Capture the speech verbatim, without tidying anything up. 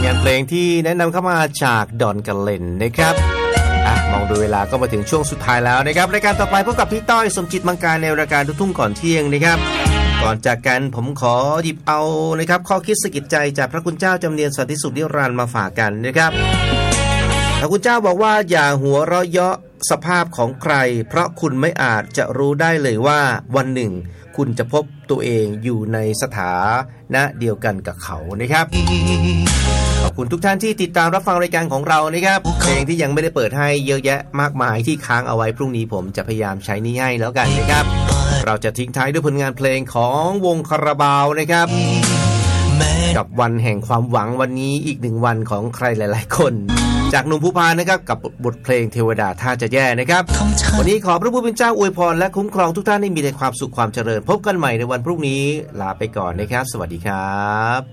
งานเพลงที่แนะนำเข้ามาจากดอนกันเลนนะครับอ่ะมองดูเวลาก็มาถึงช่วงสุดท้ายแล้วนะครับรายการต่อไปพบกับพี่ต้อยสมจิตมังการในรายการทุ่งก่อนเที่ยงนะครับก่อนจากกันผมขอหยิบเอานะครับข้อคิดสะกิดใจจากพระคุณเจ้าจำเนียนสันติสุขนิรันดร์มาฝากกันนะครับพระคุณเจ้าบอกว่าอย่าหัวเราะเยาะสภาพของใครเพราะคุณไม่อาจจะรู้ได้เลยว่าวันหนึ่งคุณจะพบตัวเองอยู่ในสถานะเดียวกันกับเขานะครับขอบคุณทุกท่านที่ติดตามรับฟังรายการของเรานะครับเพลงที่ยังไม่ได้เปิดให้เยอะแยะมากมายที่ค้างเอาไว้พรุ่งนี้ผมจะพยายามใช้นี้ให้แล้วกันนะครับเราจะทิ้งท้ายด้วยผลงานเพลงของวงคาราบาวนะครับกับวันแห่งความหวังวันนี้อีกหนึ่งวันของใครหลายๆคนจากหนุ่มภูพานนะครับกับบทเพลงเทวดาถ้าจะแย่นะครับวันนี้ขอพระผู้เป็นเจ้าอวยพรและคุ้มครองทุกท่านให้มีแต่ความสุขความเจริญพบกันใหม่ในวันพรุ่งนี้ลาไปก่อนนะครับสวัสดีครับ